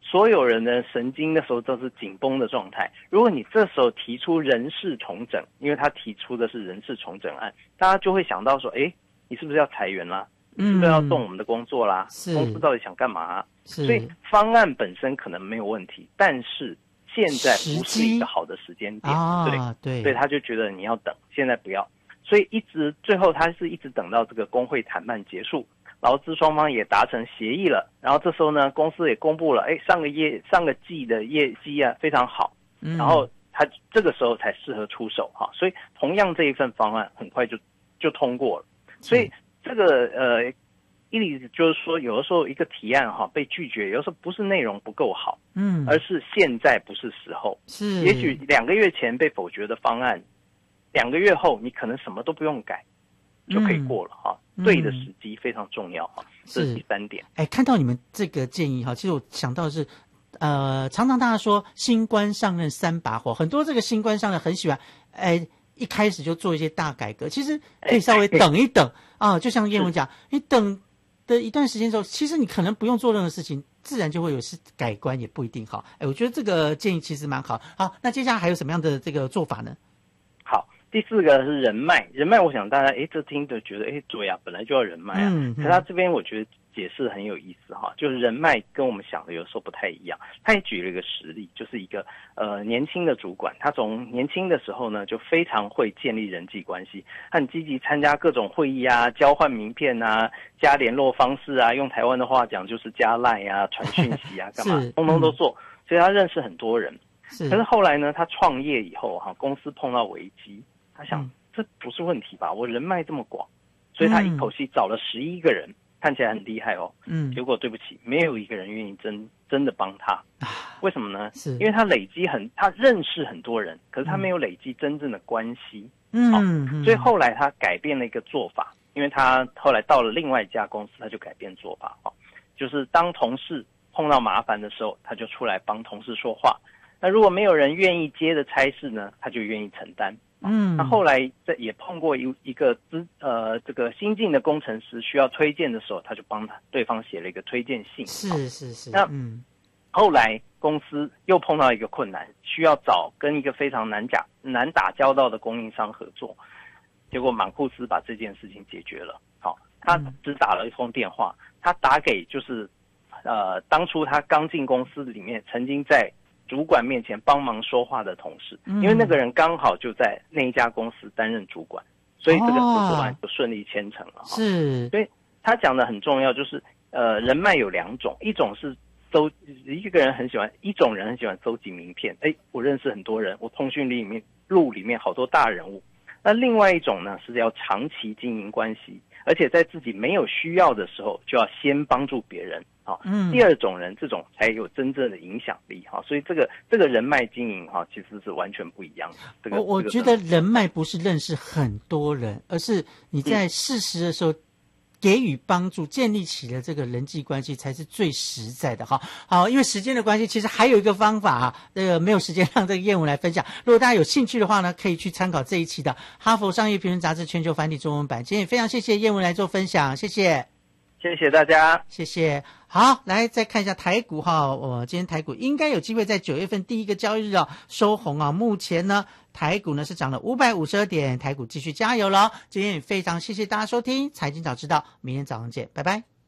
所有人的神经那时候都是紧绷的状态。如果你这时候提出人事重整，因为他提出的是人事重整案，大家就会想到说，你是不是要裁员啦？你是不是要动我们的工作啦？公司到底想干嘛？所以方案本身可能没有问题，但是现在不是一个好的时间点，对，所以他就觉得你要等，现在不要。所以最后他是一直等到这个工会谈判结束，劳资双方也达成协议了，然后这时候呢，公司也公布了，上个季的业绩啊非常好，然后他这个时候才适合出手哈，所以同样这一份方案很快就通过了。所以这个意思就是说，有的时候一个提案被拒绝，有的时候不是内容不够好，而是现在不是时候。也许2个月前被否决的方案，2个月后你可能什么都不用改就可以过了哈。对的时机非常重要哈，这是第3点。 看到你们这个建议哈，其实我想到的是，常常大家说新官上任3把火，很多这个新官上任很喜欢，一开始就做一些大改革，其实可以稍微等一等啊。就像燕文讲，你等的一段时间之后，其实你可能不用做任何事情，自然就会有改观，也不一定好。我觉得这个建议其实蛮好。好，那接下来还有什么样的这个做法呢？ 好，第4个是人脉，我想大家这听着觉得对啊，本来就要人脉啊。可是他这边我觉得解释很有意思哈，就是人脉跟我们想的有时候不太一样。他也举了一个实例，就是一个年轻的主管，他从年轻的时候呢就非常会建立人际关系，他很积极参加各种会议啊，交换名片啊，加联络方式啊，用台湾的话讲就是加 LINE 啊，传讯息啊，干嘛通通都做，所以他认识很多人。可是后来呢，他创业以后公司碰到危机，他想这不是问题吧，我人脉这么广，所以他一口气找了11个人，看起来很厉害哦。结果对不起，没有一个人愿意真的帮他。为什么呢？因为他他认识很多人，可是他没有累积真正的关系。所以后来他改变了一个做法，因为他后来到了另外一家公司，他就改变做法就是当同事碰到麻烦的时候，他就出来帮同事说话。那如果没有人愿意接的差事呢，他就愿意承担。那后来也碰过一个这个新进的工程师需要推荐的时候，他就帮对方写了一个推荐信。是。那后来公司又碰到一个困难，需要跟一个非常难打交道的供应商合作，结果马库斯把这件事情解决了。他只打了一通电话，他打给就是当初他刚进公司里面曾经在主管面前帮忙说话的同事，因为那个人刚好就在那一家公司担任主管，所以这个合作案就顺利签成了。所以他讲的很重要，就是人脉有2种，一种是一种人很喜欢搜集名片，我认识很多人，我通讯录里面好多大人物。那另外一种呢，是要长期经营关系，而且在自己没有需要的时候就要先帮助别人。第2种人，这种才有真正的影响力。所以这个人脉经营其实是完全不一样的。 我觉得人脉不是认识很多人，而是你在适时的时候给予帮助，建立起了这个人际关系才是最实在的。好，因为时间的关系，其实还有一个方法没有时间让这个燕文来分享。如果大家有兴趣的话呢，可以去参考这一期的《哈佛商业评论》杂志全球繁体中文版。今天也非常谢谢燕文来做分享，谢谢大家， 谢谢。好，来再看一下台股今天台股应该有机会在9月份第1个交易日收红目前呢台股呢是涨了552点，台股继续加油了。今天也非常谢谢大家收听财经早知道，明天早上见，拜拜。